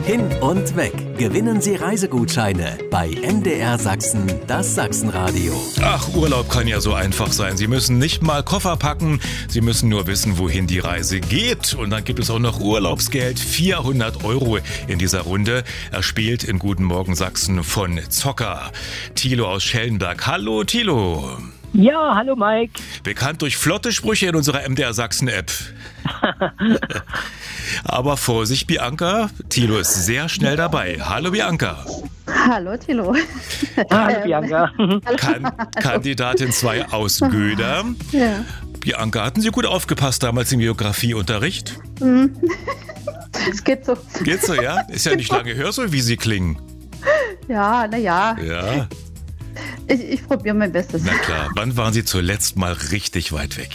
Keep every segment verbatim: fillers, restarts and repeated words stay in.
Hin und weg. Gewinnen Sie Reisegutscheine bei M D R Sachsen, das Sachsenradio. Ach, Urlaub kann ja so einfach sein. Sie müssen nicht mal Koffer packen, Sie müssen nur wissen, wohin die Reise geht. Und dann gibt es auch noch Urlaubsgeld, vierhundert Euro in dieser Runde. Er spielt in Guten Morgen Sachsen von Zocker. Thilo aus Schellenberg. Hallo Thilo. Ja, hallo Mike. Bekannt durch flotte Sprüche in unserer M D R Sachsen-App. Aber Vorsicht, Bianca, Thilo ist sehr schnell dabei. Hallo Bianca. Hallo Thilo. Hallo Bianca. Kan- Kandidatin zwei aus Göder. Ja. Bianca, hatten Sie gut aufgepasst damals im Geografieunterricht? Es geht so. Geht so, ja? Ist ja nicht lange her, so wie Sie klingen. Ja, naja. Ja, Ich, ich probiere mein Bestes. na klar. Wann waren Sie zuletzt mal richtig weit weg?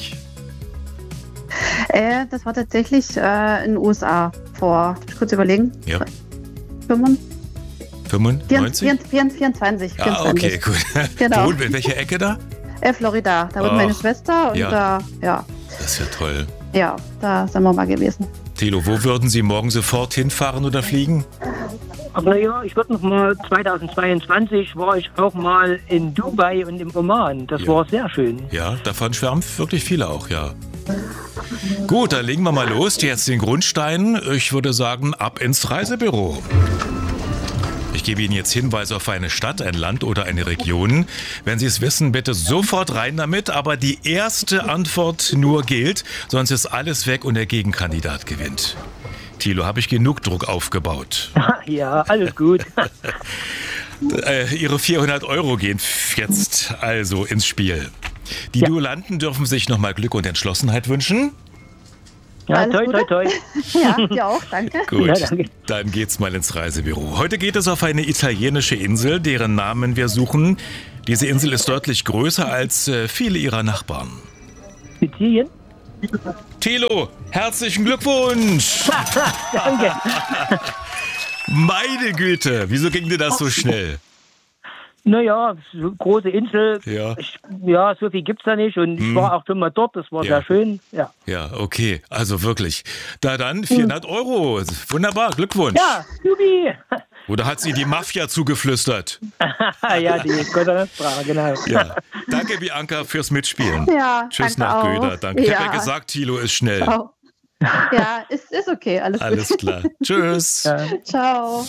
Äh, das war tatsächlich äh, in den U S A vor, darf ich kurz überlegen, Ja, fünfundvierzig, fünfundneunzig? vierundzwanzig, Ah, okay, gut. Genau. Wo, in welcher Ecke da? Äh, Florida, da wohnt Ach, meine Schwester und ja. da, ja, Das ist ja toll. ja, da sind wir mal gewesen. Thilo, wo würden Sie morgen sofort hinfahren oder fliegen? Aber naja, ich würde noch mal, zweitausendzweiundzwanzig war ich auch mal in Dubai und im Oman. Das Ja. war sehr schön. Ja, davon schwärmen wirklich viele auch, ja. Gut, dann legen wir mal los. Jetzt den Grundstein. Ich würde sagen, ab ins Reisebüro. Ich gebe Ihnen jetzt Hinweise auf eine Stadt, ein Land oder eine Region. Wenn Sie es wissen, bitte sofort rein damit. Aber die erste Antwort nur gilt, sonst ist alles weg und der Gegenkandidat gewinnt. Thilo, habe ich genug Druck aufgebaut? Ja, alles gut. Äh, Ihre vierhundert Euro gehen jetzt also ins Spiel. Die Ja. Duellanten dürfen sich nochmal Glück und Entschlossenheit wünschen. Ja, Alles toi, toi, Gute. toi. Ja, dir auch, danke. Gut, Ja, danke. dann geht's mal ins Reisebüro. Heute geht es auf eine italienische Insel, deren Namen wir suchen. Diese Insel ist deutlich größer als äh, viele ihrer Nachbarn. Sizilien? Thilo, herzlichen Glückwunsch! Danke. Meine Güte, wieso ging dir das so schnell? Naja, so große Insel. Ja. Ich, ja, so viel gibt's da nicht. Und ich war auch schon mal dort. Das war Ja. sehr schön. Ja, Ja, okay, also wirklich. Da dann vierhundert Euro. Wunderbar, Glückwunsch. ja, Jubi. Oder hat sie die Mafia zugeflüstert? Ja, die Cosa genau. Ja. Danke, Bianca, fürs Mitspielen. Ja, Tschüss danke nach auch. Göder. Danke. Ich habe ja Ja. gesagt, Thilo ist schnell. Ciao. Ja, ist, ist okay, alles, Alles gut. klar. Tschüss. Ja. Ciao.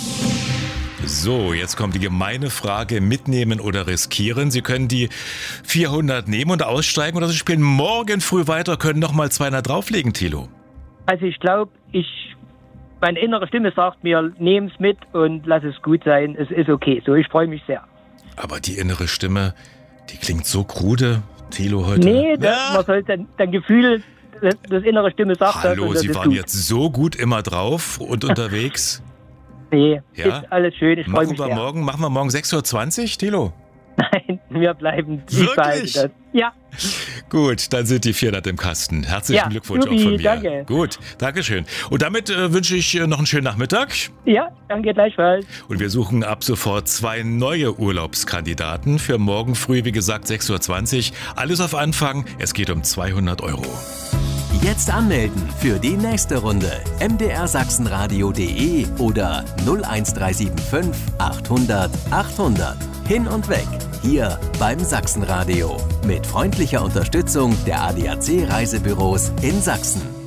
So, jetzt kommt die gemeine Frage, mitnehmen oder riskieren. Sie können die vierhundert nehmen und aussteigen oder Sie spielen morgen früh weiter, können nochmal zweihundert drauflegen, Thilo. Also ich glaube, ich, meine innere Stimme sagt mir, nehm's mit und lass es gut sein. Es ist okay. So, ich freue mich sehr. Aber die innere Stimme, die klingt so krude, Thilo, heute. Nee, das, Ja. man soll dann, dein Gefühl, das, das innere Stimme sagt das Hallo, und das Sie ist waren gut. jetzt so gut immer drauf und unterwegs. Nee, Ja? ist alles schön. Ich freue Machen mich wir sehr. morgen, machen wir morgen sechs Uhr zwanzig, Thilo? Nein, wir bleiben. Ich Wirklich? behalte das. Ja, Gut, dann sind die vierhundert im Kasten. Herzlichen Ja, Glückwunsch Jubi, auch von mir. danke. Gut, Dankeschön. Und damit äh, wünsche ich äh, noch einen schönen Nachmittag. ja, danke gleichfalls. Und wir suchen ab sofort zwei neue Urlaubskandidaten für morgen früh, wie gesagt, sechs Uhr zwanzig. Alles auf Anfang, es geht um zweihundert Euro. Jetzt anmelden für die nächste Runde. m d r sachsenradio punkt de oder null eins drei sieben fünf achthundert achthundert. Hin und weg. Hier beim Sachsenradio. Mit freundlicher Unterstützung der A D A C Reisebüros in Sachsen.